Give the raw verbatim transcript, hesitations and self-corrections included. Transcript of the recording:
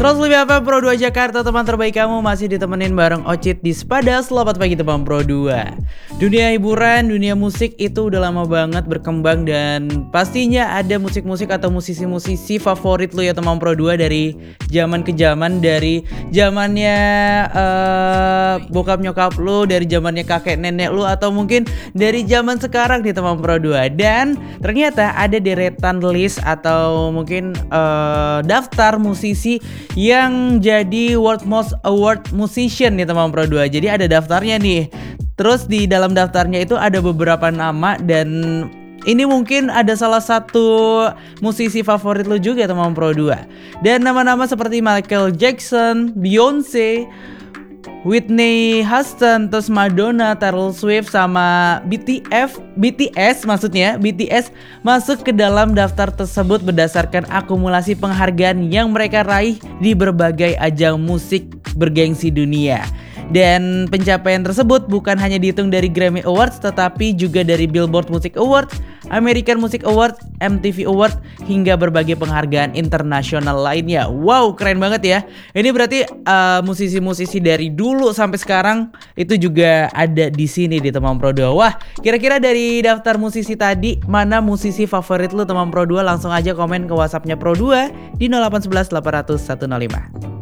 seratus lima F M Pro dua Jakarta, teman terbaik kamu masih ditemenin bareng Ocit di Spada. Selamat pagi teman Pro dua. Dunia hiburan, dunia musik itu udah lama banget berkembang dan pastinya ada musik-musik atau musisi-musisi favorit lu ya teman Pro dua dari zaman ke zaman, dari zamannya uh, bokap nyokap lu, dari zamannya kakek nenek lu, atau mungkin dari zaman sekarang nih teman Pro dua. Dan ternyata ada deretan list atau mungkin uh, daftar musisi yang jadi World Most Award Musician nih teman Pro dua. Jadi ada daftarnya nih. Terus di dalam daftarnya itu ada beberapa nama dan ini mungkin ada salah satu musisi favorit lu juga teman Pro dua. Dan nama-nama seperti Michael Jackson, Beyonce, Whitney Houston, terus Madonna, Taylor Swift, sama B T S, B T S maksudnya, B T S masuk ke dalam daftar tersebut berdasarkan akumulasi penghargaan yang mereka raih di berbagai ajang musik bergengsi dunia. Dan pencapaian tersebut bukan hanya dihitung dari Grammy Awards tetapi juga dari Billboard Music Awards, American Music Awards, M T V Awards, hingga berbagai penghargaan internasional lainnya. Wow, keren banget ya. Ini berarti uh, musisi-musisi dari dulu sampai sekarang itu juga ada di sini di teman Pro dua. Wah, kira-kira dari daftar musisi tadi mana musisi favorit lu teman Pro dua? Langsung aja komen ke WhatsAppnya Pro dua di nol delapan satu satu delapan nol nol satu nol lima.